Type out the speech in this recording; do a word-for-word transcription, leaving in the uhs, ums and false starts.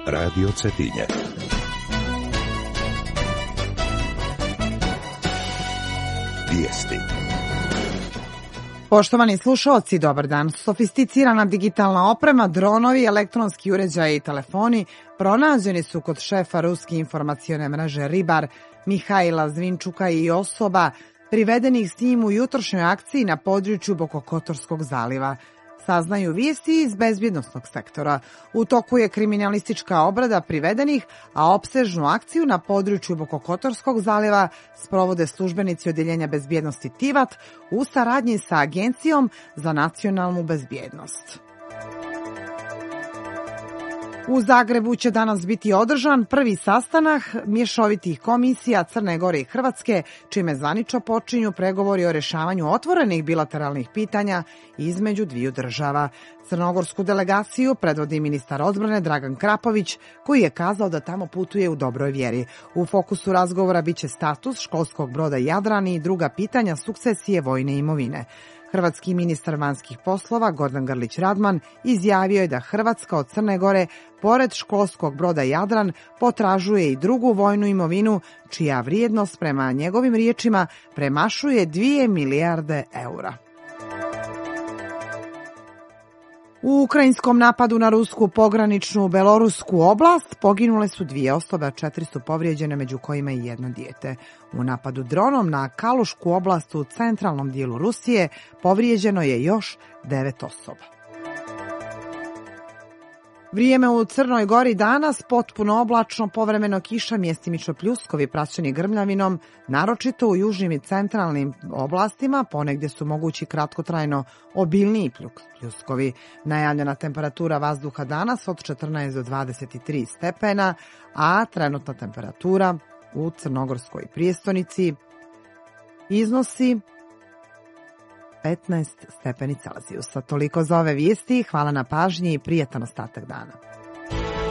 Radio Cetinje. Vijesti. Poštovani slušalci, dobar dan. Sofisticirana digitalna oprema, dronovi, elektronski uređaji i telefoni pronađeni su kod šefa ruske informacione mreže Ribar Mihaila Zvinčuka i osoba privedenih s njim u jutrošnjoj akciji na području Bokokotorskog zaliva. Saznaju vijesti iz bezbjednosnog sektora. U toku je kriminalistička obrada privedenih, a opsežnu akciju na području Bokokotorskog zaliva sprovode službenici Odjeljenja bezbjednosti Tivat u saradnji sa Agencijom za nacionalnu bezbjednost. U Zagrebu će danas biti održan prvi sastanak mješovitih komisija Crne Gore i Hrvatske, čime zvanično počinju pregovori o rješavanju otvorenih bilateralnih pitanja između dviju država. Crnogorsku delegaciju predvodi ministar odbrane Dragan Krapović, koji je kazao da tamo putuje u dobroj vjeri. U fokusu razgovora biće status školskog broda Jadran i druga pitanja sukcesije vojne imovine. Hrvatski ministar vanjskih poslova Gordan Grlić Radman izjavio je da Hrvatska od Crne Gore, pored školskog broda Jadran, potražuje i drugu vojnu imovinu, čija vrijednost prema njegovim riječima premašuje dvije milijarde eura. U ukrajinskom napadu na rusku pograničnu belorusku oblast poginule su dvije osobe, a četiri su povrijeđene, među kojima i jedno dijete. U napadu dronom na Kalušku oblast u centralnom dijelu Rusije povrijeđeno je još devet osoba. Vrijeme u Crnoj Gori danas potpuno oblačno, povremeno kiša, mjestimično pljuskovi praćeni grmljavinom, naročito u južnim i centralnim oblastima, ponegdje su mogući kratkotrajno obilniji pljuskovi. Najavljena temperatura vazduha danas od četrnaest do dvadeset tri stepena, a trenutna temperatura u crnogorskoj prijestonici iznosi petnaest stepeni Celzijusa. Toliko za ove vijesti, hvala na pažnji i prijatan ostatak dana.